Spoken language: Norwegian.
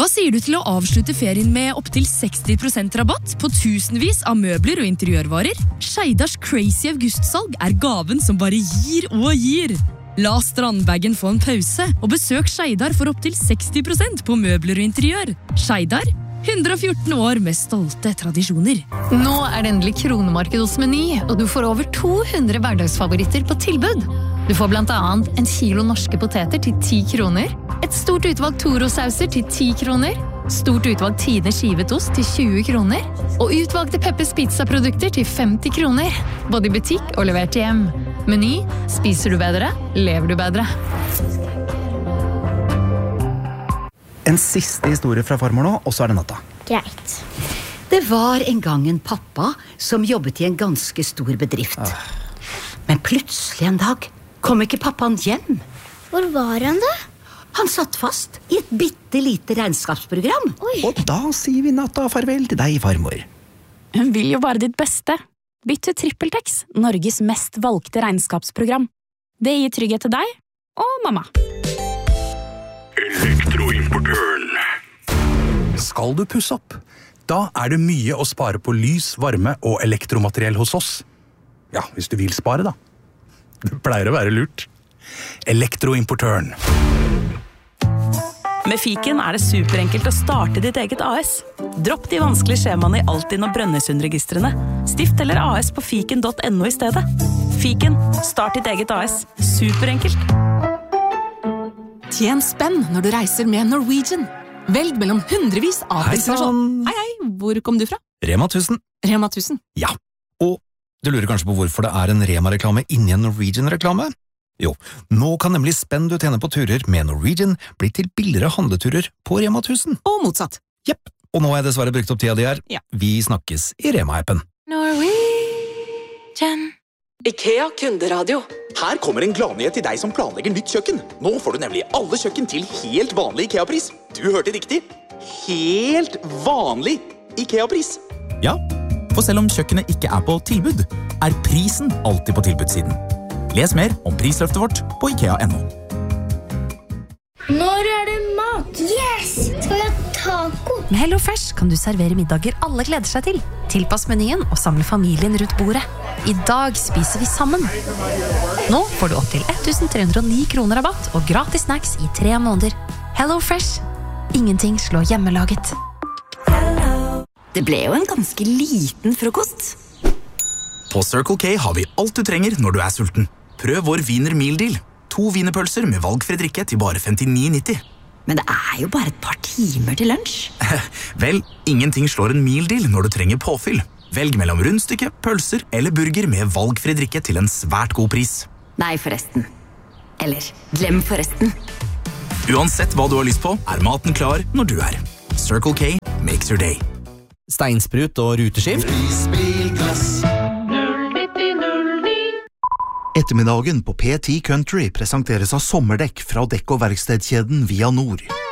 sier du til å avslutte ferien med opp til 60% rabatt på tusenvis av møbler og interiørvarer? Skeidars crazy augustsalg gaven som bare gir og gir. La strandbagen få en pause, og besøk Skeidar for opp til 60% på møbler og interiør. Skeidar, 114 år med stolte tradisjoner. Nå det endelig kronemarked hos Meny, og du får over 200 hverdagsfavoritter på tilbud. Du får blant annet en kilo norske poteter til 10 kroner, et stort utvalg Toro-sauser til 10 kroner, stort utvalg Tine skivet ost til 20 kroner, og utvalgte Peppers Pizza-produkter til 50 kroner, både i butikk og levert hjem. Meny, spiser du bedre, lever du bedre. En siste historie fra farmor nå, og så det natta. Greit. Det var en gang en pappa som jobbet i en ganske stor bedrift. Men plutselig en dag kom ikke pappaen hjem. Hvor var han da? Han satt fast i et bittelite regnskapsprogram. Oi. Og da sier vi natta farvel til deg, farmor. Hun vil jo bare ditt beste. Bytt til TrippelTex, Norges mest valgte regnskapsprogram. Det gir trygghet til deg og mamma. Elektroimportøren. Skal du pusse opp? Da det mye å spare på lys, varme og elektromateriell hos oss. Ja, hvis du vil spare da. Det pleier å være lurt. Elektroimportøren. Med Fiken det superenkelt å starte ditt eget AS. Dropp de vanskelige skjemaene i Altinn og Brønnøysundregistrene. Stift eller AS på fiken.no i stedet. Fiken, start ditt eget AS. Superenkelt. Tjen spenn når du reiser med Norwegian. Velg mellom hundrevis av destinasjoner. Hei, hvor kom du fra? Rema 1000. Rema 1000? Ja, og du lurer kanskje på hvorfor det en Rema-reklame inni en Norwegian-reklame? Jo, nå kan nemlig spenn du tjener på turer med Norwegian bli til billigere handleturer på Rema 1000. Og motsatt. Jepp, og nå jeg dessverre brukt opp tida di her. Ja. Vi snakkes i Rema-appen. Norwegian. IKEA kunderadio. Her kommer en gladnyhet til deg som planlegger nytt kjøkken. Nå får du nemlig alle kjøkken til helt vanlig IKEA-pris. Du hørte riktig. Helt vanlig IKEA-pris. Ja, for selv om kjøkkenet ikke på tilbud, prisen alltid på tilbudssiden. Les mer om prisløftet vårt på IKEA.no. Når det mat? Yes! Skal vi ha taco? Med HelloFresh kan du servere middager alle gleder seg til. Tilpass menyen og samle familien rundt bordet. I dag spiser vi sammen. Nå får du opp til 1309 kroner rabatt og gratis snacks i 3 måneder. HelloFresh. Ingenting slår hjemmelaget. Det ble jo en ganske liten frokost. På Circle K har vi alt du trenger når du sulten. Prøv vår Wiener Meal Deal. 2 wienerpølser med valgfri drikke til bare 59,90. Men det jo bare et par timer til lunsj. Vel, ingenting slår en meal deal når du trenger påfyll. Velg mellom rundstykke, pølser eller burger med valgfri drikke til en svært god pris. Nei, forresten. Eller, glem forresten. Uansett hva du har lyst på, maten klar når du Circle K makes your day. Steinsprut og ruteskift. Ettermiddagen på P10 Country presenteres av sommerdekk fra dekk- og verkstedkjeden Via Nord.